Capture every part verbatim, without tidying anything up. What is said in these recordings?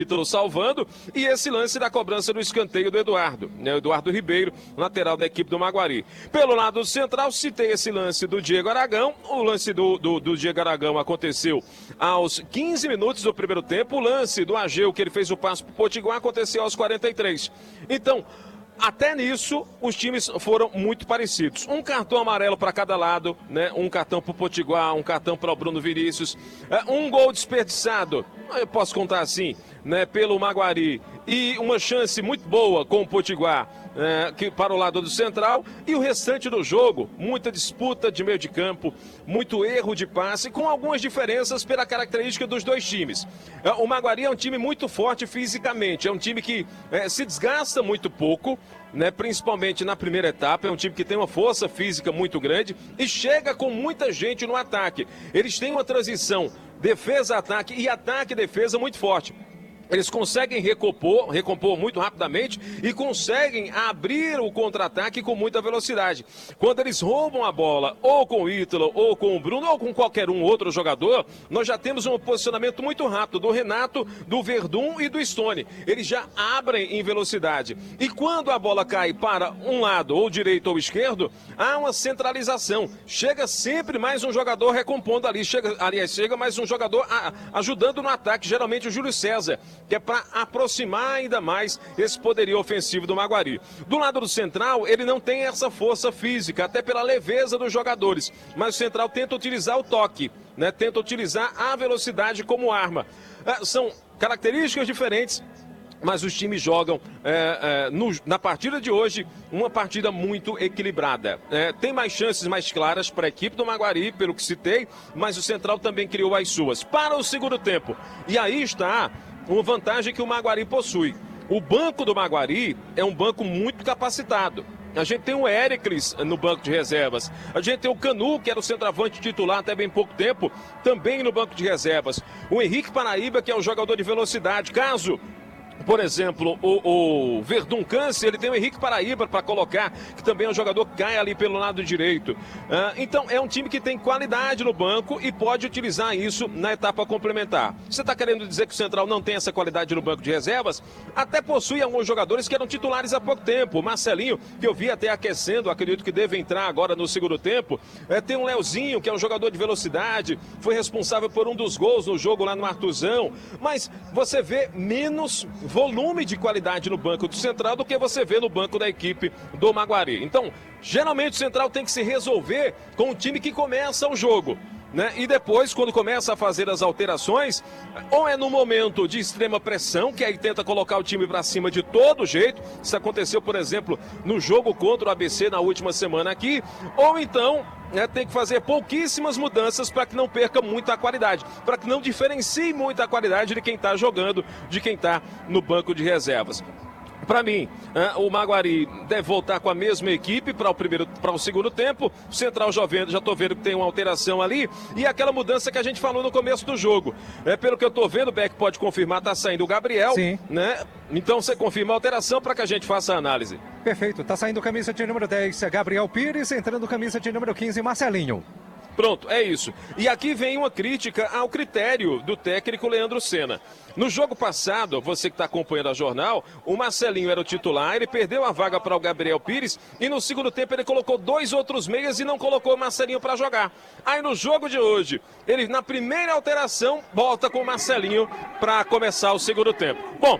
título salvando, e esse lance da cobrança do escanteio do Eduardo, né, o Eduardo Ribeiro, lateral da equipe do Maguari. Pelo lado central, citei esse lance do Diego Aragão, o lance do, do, do Diego Aragão aconteceu aos quinze minutos do primeiro tempo, o lance do Ageu, que ele fez o passe pro Potiguar, aconteceu aos quarenta e três. Então, até nisso, os times foram muito parecidos. Um cartão amarelo para cada lado, né? Um cartão para o Potiguar, um cartão para o Bruno Vinícius, um gol desperdiçado, eu posso contar assim, né? Pelo Maguari, e uma chance muito boa com o Potiguar, é, que para o lado do central, e o restante do jogo, muita disputa de meio de campo, muito erro de passe, com algumas diferenças pela característica dos dois times. É, o Maguari é um time muito forte fisicamente, é um time que é, se desgasta muito pouco, né, principalmente na primeira etapa, é um time que tem uma força física muito grande e chega com muita gente no ataque. Eles têm uma transição defesa-ataque e ataque-defesa muito forte. Eles conseguem recompor, recompor muito rapidamente e conseguem abrir o contra-ataque com muita velocidade. Quando eles roubam a bola, ou com o Ítalo, ou com o Bruno, ou com qualquer um outro jogador, nós já temos um posicionamento muito rápido do Renato, do Verdun e do Stone. Eles já abrem em velocidade. E quando a bola cai para um lado, ou direito ou esquerdo, há uma centralização. Chega sempre mais um jogador recompondo ali. Chega, aliás, chega mais um jogador a, ajudando no ataque, geralmente o Júlio César, que é para aproximar ainda mais esse poderio ofensivo do Maguari. Do lado do Central, ele não tem essa força física, até pela leveza dos jogadores, mas o Central tenta utilizar o toque, né? Tenta utilizar a velocidade como arma. Ah, são características diferentes, mas os times jogam é, é, no, na partida de hoje uma partida muito equilibrada. É, tem mais chances mais claras para a equipe do Maguari, pelo que citei, mas o Central também criou as suas. Para o segundo tempo, e aí está uma vantagem que o Maguari possui. O banco do Maguari é um banco muito capacitado. A gente tem o Éricles no banco de reservas. A gente tem o Canu, que era o centroavante titular até bem pouco tempo, também no banco de reservas. O Henrique Paraíba, que é um jogador de velocidade. Caso, por exemplo, o, o Verdun canse, ele tem o Henrique Paraíba para colocar, que também é um jogador que cai ali pelo lado direito. Ah, então, é um time que tem qualidade no banco e pode utilizar isso na etapa complementar. Você está querendo dizer que o Central não tem essa qualidade no banco de reservas? Até possui alguns jogadores que eram titulares há pouco tempo. O Marcelinho, que eu vi até aquecendo, acredito que deve entrar agora no segundo tempo. É, tem o Leozinho, que é um jogador de velocidade, foi responsável por um dos gols no jogo lá no Artuzão. Mas você vê menos volume de qualidade no banco do Central do que você vê no banco da equipe do Maguari. Então, geralmente o Central tem que se resolver com o time que começa o jogo, né? E depois, quando começa a fazer as alterações, ou é no momento de extrema pressão, que aí tenta colocar o time para cima de todo jeito. Isso aconteceu, por exemplo, no jogo contra o A B C na última semana aqui, ou então É, tem que fazer pouquíssimas mudanças para que não perca muita qualidade, para que não diferencie muito a qualidade de quem está jogando, de quem está no banco de reservas. Para mim, é, o Maguari deve voltar com a mesma equipe para o primeiro, para o segundo tempo. O Central já vendo, já estou vendo que tem uma alteração ali e aquela mudança que a gente falou no começo do jogo. É, pelo que eu estou vendo, o Beck pode confirmar, está saindo o Gabriel, Sim. né? Então você confirma a alteração para que a gente faça a análise. Perfeito, tá saindo camisa de número dez, Gabriel Pires, entrando camisa de número quinze, Marcelinho. Pronto, é isso. E aqui vem uma crítica ao critério do técnico Leandro Senna. No jogo passado, você que está acompanhando a jornal, o Marcelinho era o titular, ele perdeu a vaga para o Gabriel Pires e no segundo tempo ele colocou dois outros meias e não colocou o Marcelinho para jogar. Aí no jogo de hoje, ele na primeira alteração volta com o Marcelinho para começar o segundo tempo. Bom,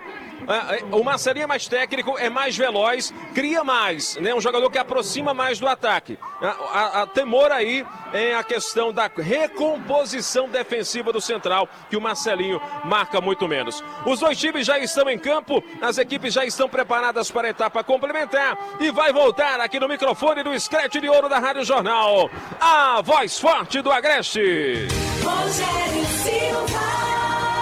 o Marcelinho é mais técnico, é mais veloz, cria mais, né? Um jogador que aproxima mais do ataque. A, a, a temor aí é a questão da recomposição defensiva do Central, que o Marcelinho marca muito menos. Os dois times já estão em campo, as equipes já estão preparadas para a etapa complementar e vai voltar aqui no microfone do Scratch de Ouro da Rádio Jornal, a voz forte do Agreste. Rogério Silva.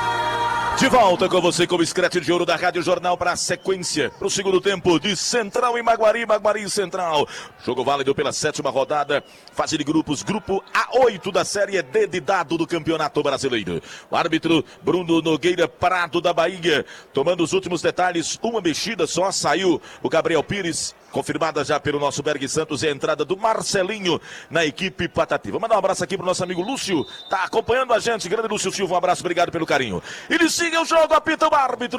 De volta com você com o Scratch de Ouro da Rádio Jornal para a sequência, para o segundo tempo de Central e Maguari, Maguari e Central. Jogo válido pela sétima rodada, fase de grupos, grupo A oito da Série D de dado do Campeonato Brasileiro. O árbitro Bruno Nogueira Prado da Bahia, tomando os últimos detalhes, uma mexida só, saiu o Gabriel Pires, confirmada já pelo nosso Berg Santos, e a entrada do Marcelinho na equipe Patativa. Vou mandar um abraço aqui pro nosso amigo Lúcio, tá acompanhando a gente, grande Lúcio Silva, um abraço, obrigado pelo carinho. Inicia siga o jogo, apita o árbitro.